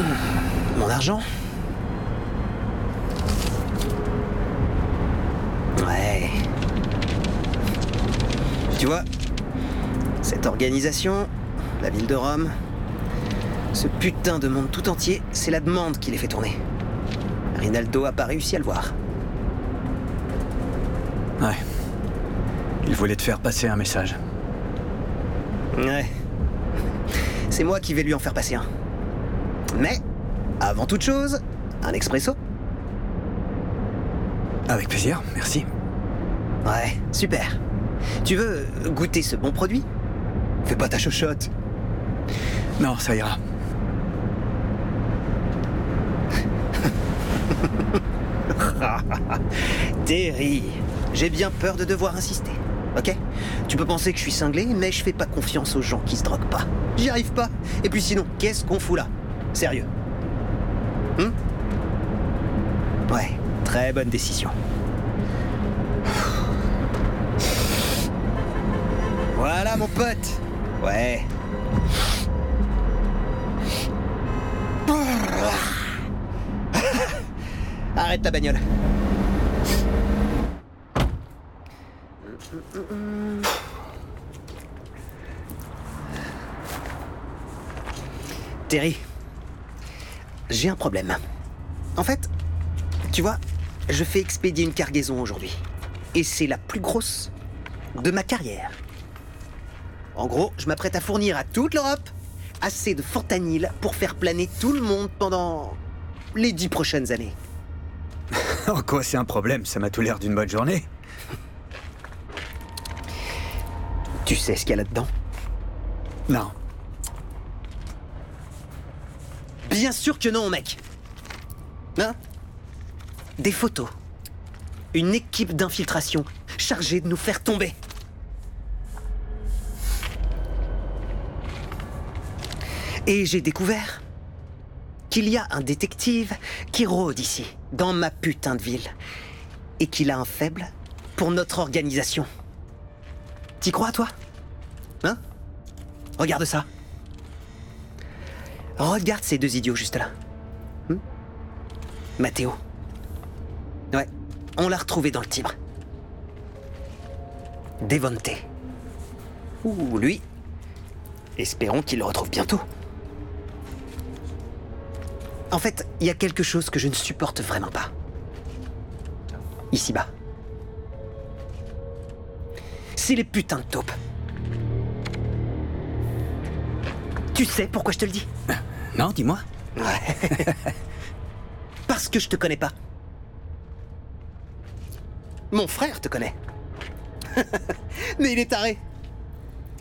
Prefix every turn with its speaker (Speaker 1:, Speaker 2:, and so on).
Speaker 1: Mon argent? Ouais. Tu vois, cette organisation, la ville de Rome, ce putain de monde tout entier, c'est la demande qui les fait tourner. Rinaldo a pas réussi à le voir.
Speaker 2: Ouais. Il voulait te faire passer un message.
Speaker 1: Ouais. C'est moi qui vais lui en faire passer un. Mais, avant toute chose, un expresso.
Speaker 2: Avec plaisir, merci.
Speaker 1: Ouais, super. Tu veux goûter ce bon produit? Fais pas ta chochotte.
Speaker 2: Non, ça ira.
Speaker 1: Terry, j'ai bien peur de devoir insister, ok? Tu peux penser que je suis cinglé, mais je fais pas confiance aux gens qui se droguent pas. J'y arrive pas. Et puis sinon, qu'est-ce qu'on fout là? Sérieux? Ouais, très bonne décision. Voilà mon pote. Ouais. Arrête ta bagnole. Terry, j'ai un problème. En fait, tu vois, je fais expédier une cargaison aujourd'hui. Et c'est la plus grosse de ma carrière. En gros, je m'apprête à fournir à toute l'Europe assez de fentanyl pour faire planer tout le monde pendant les 10 prochaines années.
Speaker 2: En quoi c'est un problème? Ça m'a tout l'air d'une bonne journée.
Speaker 1: Tu sais ce qu'il y a là-dedans?
Speaker 2: Non.
Speaker 1: Bien sûr que non, mec. Hein? Des photos. Une équipe d'infiltration chargée de nous faire tomber. Et j'ai découvert qu'il y a un détective qui rôde ici, dans ma putain de ville, et qu'il a un faible pour notre organisation. T'y crois, toi? Hein? Regarde ça. Regarde ces deux idiots juste là. Matteo. Ouais, on l'a retrouvé dans le Tibre. Devonte. Ouh, lui. Espérons qu'il le retrouve bientôt. En fait, il y a quelque chose que je ne supporte vraiment pas. Ici-bas. C'est les putains de taupes. Tu sais pourquoi je te le dis?
Speaker 2: Non, dis-moi.
Speaker 1: Ouais. Parce que je te connais pas. Mon frère te connaît. Mais il est taré.